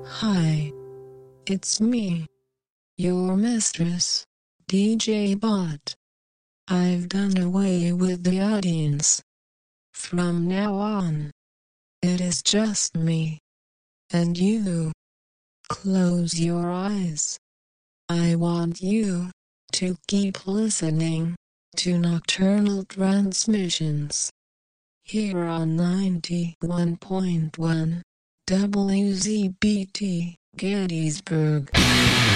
Hi, it's me, your mistress, DJ Bot. I've done away with the audience. From now on, it is just me and you. Close your eyes. I want you to keep listening to Nocturnal Transmissions here on 91.1 WZBT Gettysburg.